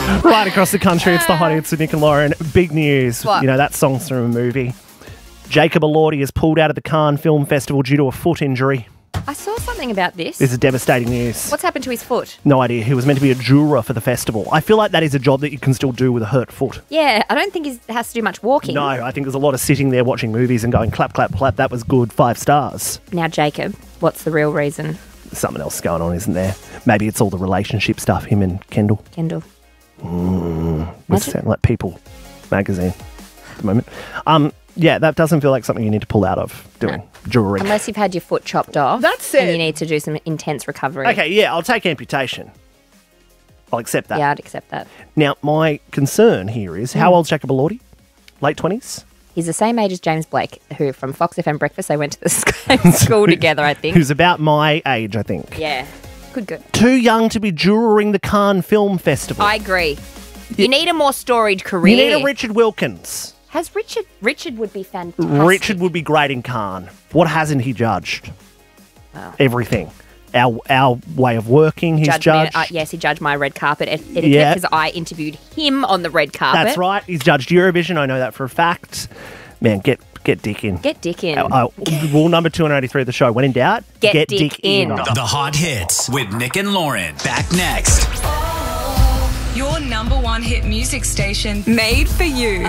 Right across the country, it's the Hot Hits with Nick and Lauren. Big news. What? You know, that song's from a movie. Jacob Elordi has pulled out of the Cannes Film Festival due to a foot injury. I saw something about this. This is devastating news. What's happened to his foot? No idea. He was meant to be a juror for the festival. I feel like that is a job that you can still do with a hurt foot. Yeah, I don't think he has to do much walking. No, I think there's a lot of sitting there watching movies and going, clap, clap, clap, that was good, 5 stars. Now, Jacob, what's the real reason? Something else going on, isn't there? Maybe it's all the relationship stuff, him and Kendall. Kendall. Would sound like People magazine at the moment. Yeah, that doesn't feel like something you need to pull out of doing jewellery. Unless you've had your foot chopped off. That's And it. you need to do some intense recovery. Okay, yeah, I'll take amputation. I'll accept that. Yeah, I'd accept that. Now, my concern here is, how old's Jacob Elordi? Late 20s? He's the same age as James Blake, who from Fox FM Breakfast, they went to the same school together, I think. Who's about my age, I think. Yeah. Good. Too young to be jurering the Cannes Film Festival. I agree. You need a more storied career. You need a Richard Wilkins. Has Richard would be fantastic. Richard would be great in Cannes. What hasn't he judged? Wow. Everything. Our way of working, he's judged. Yes, he judged my red carpet etiquette Yeah. because I interviewed him on the red carpet. That's right. He's judged Eurovision. I know that for a fact. Man, get Dick in. Get Dick in. Rule number 283 of the show. When in doubt, Get Dick in. The Hot Hits with Nick and Lauren. Back next. Your number one hit music station made for you.